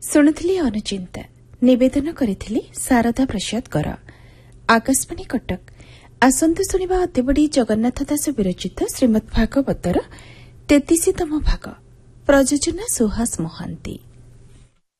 ଶୁଣୁଥିଲି ଅନୁଚିନ୍ତା ନିବେଦନ କରିଥିଲି ଶାରଦା ପ୍ରସାଦ କର। ଆକାଶବାଣୀ କଟକ। ଆସନ୍ତୁ ଶୁଣିବା ଅତିବଡ଼ି ଜଗନ୍ନାଥ ଦାସ ବିରଚିତ ଶ୍ରୀମଦ୍ ଭାଗବତର 33ତମ ଭାଗ। ପ୍ରଯୋଜନା ସୁହାସ ମହାନ୍ତି।